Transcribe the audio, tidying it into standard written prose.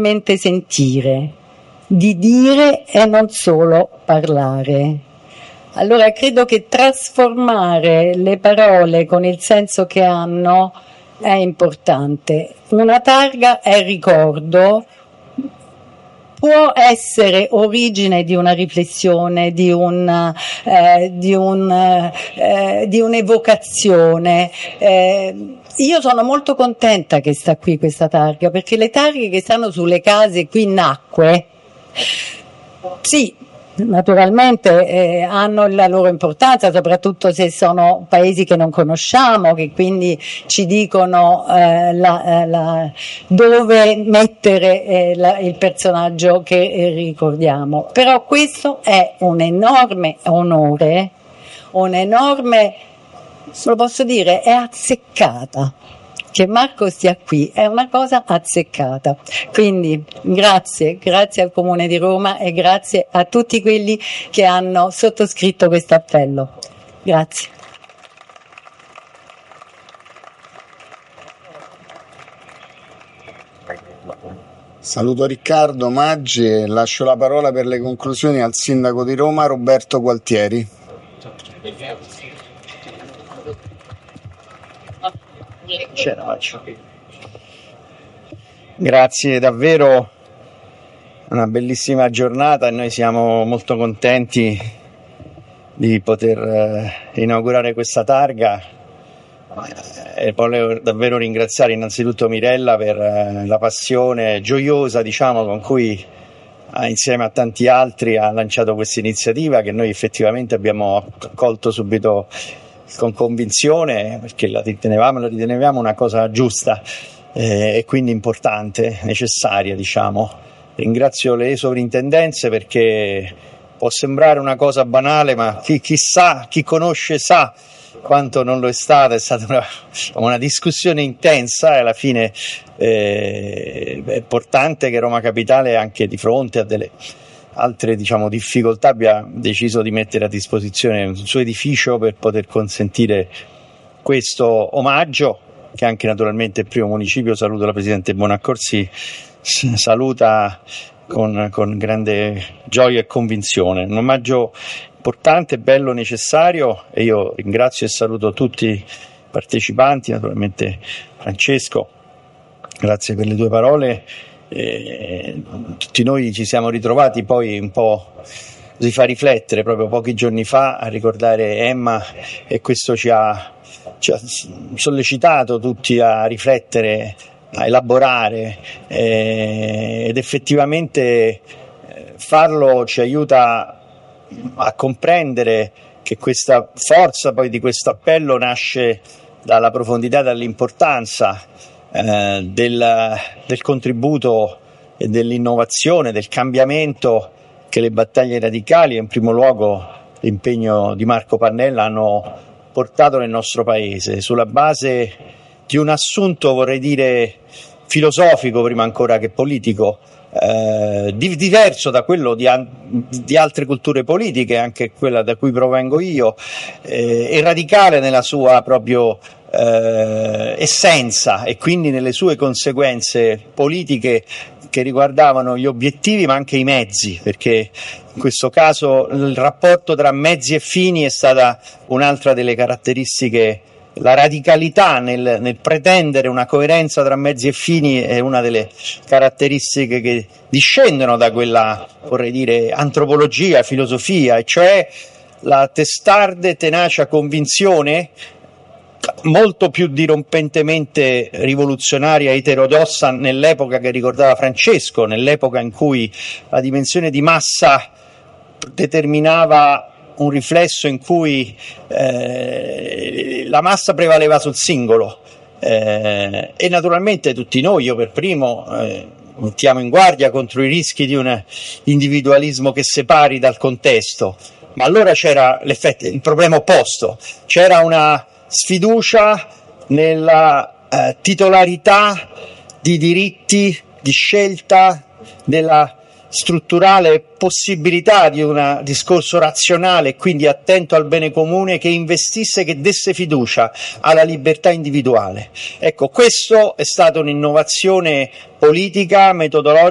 sentire, di dire e non solo parlare. Allora credo che trasformare le parole con il senso che hanno è importante. Una targa è ricordo, può essere origine di una riflessione, di un'evocazione. Io sono molto contenta che sta qui questa targa, perché le targhe che stanno sulle case qui nacque, sì, naturalmente hanno la loro importanza, soprattutto se sono paesi che non conosciamo, che quindi ci dicono dove mettere il personaggio che ricordiamo. Però questo è un enorme onore, lo posso dire, è azzeccata. Che Marco stia qui è una cosa azzeccata, quindi grazie al Comune di Roma e grazie a tutti quelli che hanno sottoscritto questo appello. Grazie. Saluto Riccardo Maggi e lascio la parola per le conclusioni al Sindaco di Roma Roberto Gualtieri. Grazie, davvero una bellissima giornata e noi siamo molto contenti di poter inaugurare questa targa e volevo davvero ringraziare innanzitutto Mirella per la passione gioiosa, diciamo, con cui insieme a tanti altri ha lanciato questa iniziativa che noi effettivamente abbiamo accolto subito con convinzione, perché la ritenevamo una cosa giusta e quindi importante, necessaria, diciamo. Ringrazio le sovrintendenze perché può sembrare una cosa banale, ma chi conosce sa quanto non lo è stata una discussione intensa e alla fine è importante che Roma Capitale, anche di fronte a delle altre difficoltà, abbia deciso di mettere a disposizione il suo edificio per poter consentire questo omaggio, che anche naturalmente il primo municipio, saluto la Presidente Bonaccorsi, saluta con grande gioia e convinzione. Un omaggio importante, bello, necessario, e io ringrazio e saluto tutti i partecipanti, naturalmente Francesco, grazie per le tue parole. Tutti noi ci siamo ritrovati poi un po' così fa riflettere proprio pochi giorni fa a ricordare Emma, e questo ci ha sollecitato tutti a riflettere, a elaborare ed effettivamente farlo ci aiuta a comprendere che questa forza poi di questo appello nasce dalla profondità, dall'importanza del contributo e dell'innovazione, del cambiamento che le battaglie radicali e in primo luogo l'impegno di Marco Pannella hanno portato nel nostro paese, sulla base di un assunto, vorrei dire, filosofico prima ancora che politico, diverso da quello di altre culture politiche, anche quella da cui provengo io, e radicale nella sua proprio essenza e quindi nelle sue conseguenze politiche che riguardavano gli obiettivi ma anche i mezzi, perché in questo caso il rapporto tra mezzi e fini è stata un'altra delle caratteristiche. La radicalità nel pretendere una coerenza tra mezzi e fini è una delle caratteristiche che discendono da quella, vorrei dire, antropologia, filosofia, e cioè la testarda e tenacia convinzione, molto più dirompentemente rivoluzionaria e eterodossa nell'epoca che ricordava Francesco, nell'epoca in cui la dimensione di massa determinava un riflesso in cui la massa prevaleva sul singolo, e naturalmente tutti noi, io per primo, mettiamo in guardia contro i rischi di un individualismo che separi dal contesto, ma allora c'era il problema opposto, c'era una sfiducia nella titolarità di diritti, di scelta, della strutturale possibilità di un discorso razionale e quindi attento al bene comune che investisse, che desse fiducia alla libertà individuale. Ecco, questo è stata un'innovazione politica, metodologica,